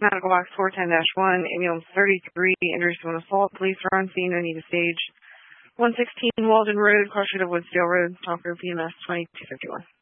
Medical box 410-1, ambulance 33, injuries to an assault. Police are on scene. Anita Stage, 116 Walden Road, cross street of Woodsdale Road, Talk Group EMS 2251.